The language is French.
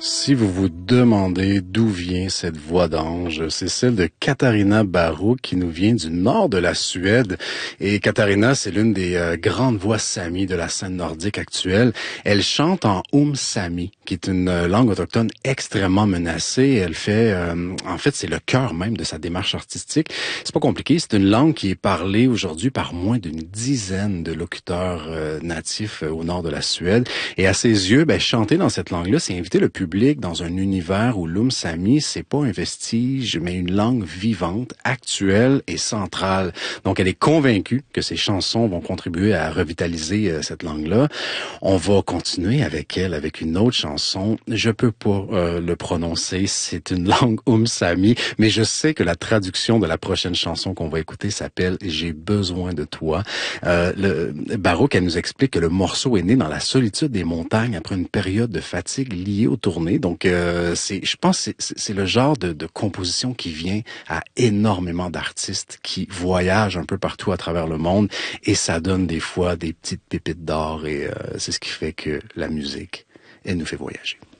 Si vous vous demandez d'où vient cette voix d'ange, c'est celle de Katarina Barou qui nous vient du nord de la Suède. Et Katarina, c'est l'une des grandes voix samies de la scène nordique actuelle. Elle chante en sami, qui est une langue autochtone extrêmement menacée. Elle fait, en fait, c'est le cœur même de sa démarche artistique. C'est pas compliqué, c'est une langue qui est parlée aujourd'hui par moins d'une dizaine de locuteurs natifs au nord de la Suède. Et à ses yeux, chanter dans cette langue-là, c'est inviter le public dans un univers où l'Umsami, c'est pas un vestige, mais une langue vivante, actuelle et centrale. Donc, elle est convaincue que ses chansons vont contribuer à revitaliser cette langue-là. On va continuer avec elle, avec une autre chanson. Je peux pas le prononcer, c'est une langue Umsami, mais je sais que la traduction de la prochaine chanson qu'on va écouter s'appelle « J'ai besoin de toi ». Baroque, elle nous explique que le morceau est né dans la solitude des montagnes après une période de fatigue liée aux tournées. Donc, je pense que c'est le genre de composition qui vient à énormément d'artistes qui voyagent un peu partout à travers le monde et ça donne des fois des petites pépites d'or et c'est ce qui fait que la musique, elle nous fait voyager.